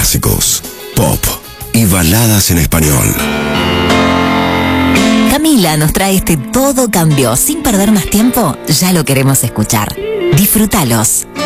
clásicos, pop y baladas en español. Camila nos trae este Todo Cambió. Sin perder más tiempo, ya lo queremos escuchar. Disfrútalos.